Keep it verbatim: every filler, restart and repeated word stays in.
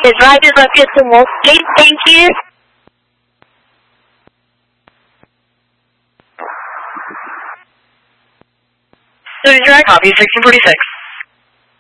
right is located to move, please. Thank you. City Drive, copy, sixteen forty-six.